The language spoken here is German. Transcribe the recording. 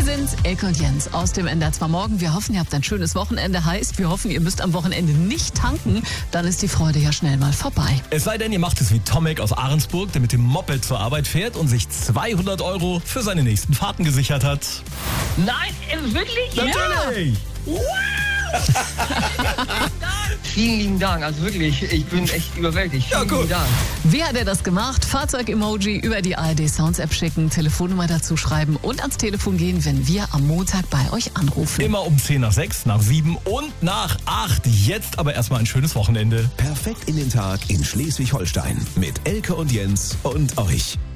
sind Elke und Jens aus dem NDR2 Morgen. Wir hoffen, ihr habt ein schönes Wochenende. Heißt, wir hoffen, ihr müsst am Wochenende nicht tanken. Dann ist die Freude ja schnell mal vorbei. Es sei denn, ihr macht es wie Tomek aus Ahrensburg, der mit dem Moped zur Arbeit fährt und sich 200 € für seine nächsten Fahrten gesichert hat. Nein, wirklich? Natürlich! Vielen lieben Dank, also wirklich, ich bin echt überwältigt. Vielen lieben Dank. Wie hat er das gemacht? Fahrzeug-Emoji über die ARD-Sounds-App schicken, Telefonnummer dazu schreiben und ans Telefon gehen, wenn wir am Montag bei euch anrufen. Immer um 10 nach 6, nach 7 und nach 8. Jetzt aber erstmal ein schönes Wochenende. Perfekt in den Tag in Schleswig-Holstein mit Elke und Jens und euch.